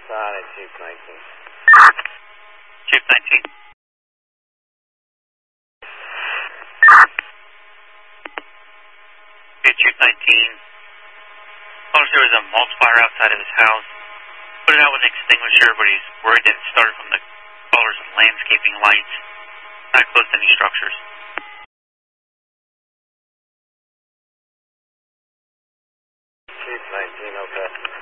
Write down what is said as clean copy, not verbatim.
Solid, Chief 19. Chief 19. Okay, Chief 19. Notice there was a multiplier outside of his house. Put it out with an extinguisher, but he's worried that it started from the colors of landscaping lights. Not close to any structures. Chief 19, okay.